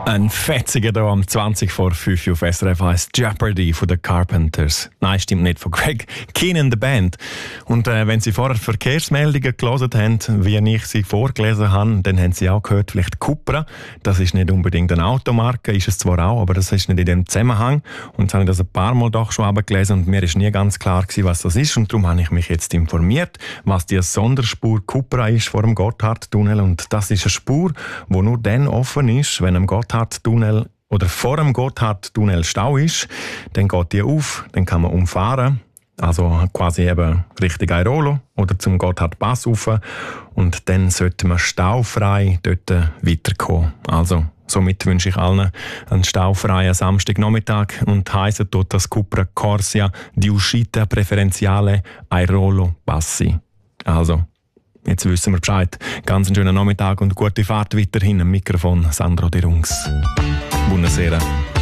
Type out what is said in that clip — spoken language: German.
Ein fetziger hier am 20 vor 5 auf SRF 1 Jeopardy von den Carpenters. Nein, stimmt nicht, von Greg Keenan, der Band. Und wenn Sie vorher Verkehrsmeldungen gelesen haben, wie ich sie vorgelesen habe, dann haben Sie auch gehört, vielleicht Cupra. Das ist nicht unbedingt eine Automarke, ist es zwar auch, aber das ist nicht in dem Zusammenhang. Und jetzt habe ich das ein paar Mal doch schon abgelesen und mir ist nie ganz klar gewesen, was das ist. Und darum habe ich mich jetzt informiert, was die Sonderspur Cupra ist vor dem Gotthardtunnel. Und das ist eine Spur, die nur dann offen ist, wenn am Gotthardtunnel oder vor dem Gotthardtunnel Stau ist. Dann geht die auf, dann kann man umfahren. Also quasi eben Richtung Airolo oder zum Gotthardpass rauf. Und dann sollte man staufrei dort weiterkommen. Also somit wünsche ich allen einen staufreien Samstagnachmittag und heisse dort das Cupra Corsia di Uscita Preferenziale Airolo Passi. Also, jetzt wissen wir Bescheid. Ganz einen schönen Nachmittag und gute Fahrt weiterhin. Am Mikrofon Sandro De Rungs. Buonasera.